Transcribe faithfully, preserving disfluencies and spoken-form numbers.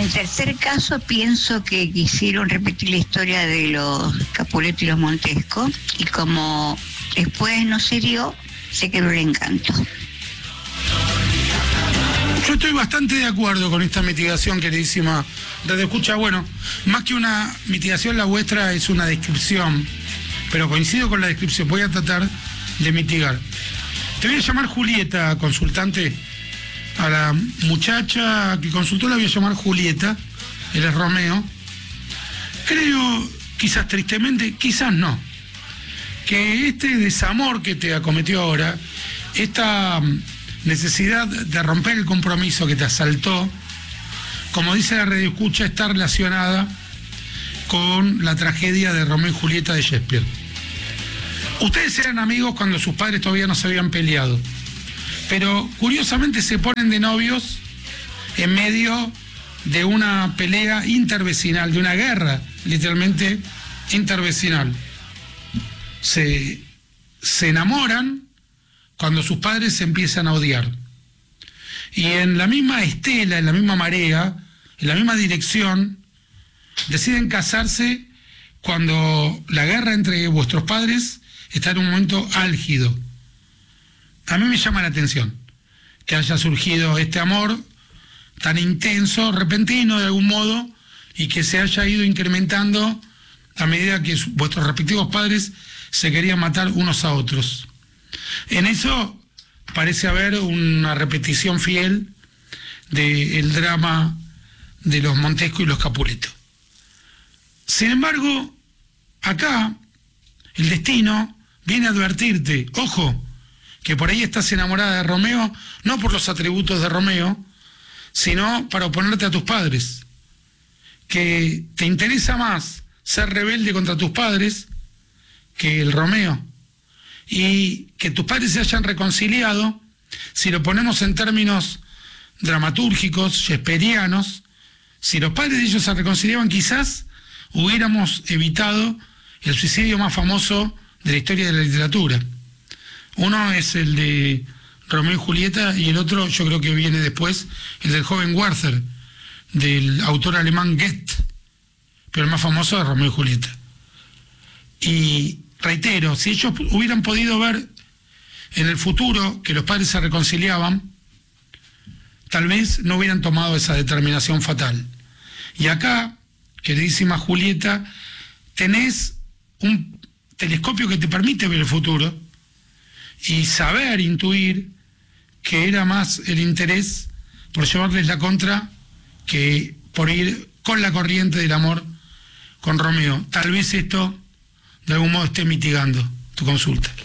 En tercer caso, pienso que quisieron repetir la historia de los Capuleto y los Montesco, y como después no se dio, se quebró el encanto. Yo estoy bastante de acuerdo con esta mitigación, queridísima Radio Escucha. Bueno, más que una mitigación, la vuestra es una descripción, pero coincido con la descripción. Voy a tratar de mitigar. Te voy a llamar Julieta, consultante. A la muchacha que consultó la voy a llamar Julieta, él es Romeo. Creo, quizás tristemente, quizás no, que este desamor que te acometió ahora, esta necesidad de romper el compromiso que te asaltó, como dice la Radio Escucha, está relacionada con la tragedia de Romeo y Julieta de Shakespeare. Ustedes eran amigos cuando sus padres todavía no se habían peleado, pero curiosamente se ponen de novios en medio de una pelea intervecinal, de una guerra literalmente intervecinal. Se, se enamoran cuando sus padres se empiezan a odiar. Y en la misma estela, en la misma marea, en la misma dirección, deciden casarse cuando la guerra entre vuestros padres está en un momento álgido. A mí me llama la atención que haya surgido este amor tan intenso, repentino de algún modo, y que se haya ido incrementando a medida que vuestros respectivos padres se querían matar unos a otros. En eso parece haber una repetición fiel del drama de los Montesco y los Capuleto. Sin embargo, acá el destino viene a advertirte, ojo, que por ahí estás enamorada de Romeo, no por los atributos de Romeo, sino para oponerte a tus padres, que te interesa más ser rebelde contra tus padres que el Romeo, y que tus padres se hayan reconciliado, si lo ponemos en términos dramatúrgicos, shakespearianos, si los padres de ellos se reconciliaban, quizás hubiéramos evitado el suicidio más famoso de la historia de la literatura. Uno es el de Romeo y Julieta, y el otro, yo creo que viene después, el del joven Werther, del autor alemán Goethe, pero el más famoso es Romeo y Julieta. Y reitero, si ellos hubieran podido ver en el futuro que los padres se reconciliaban, tal vez no hubieran tomado esa determinación fatal. Y acá, queridísima Julieta, tenés un telescopio que te permite ver el futuro y saber, intuir, que era más el interés por llevarles la contra que por ir con la corriente del amor con Romeo. Tal vez esto de algún modo esté mitigando tu consulta.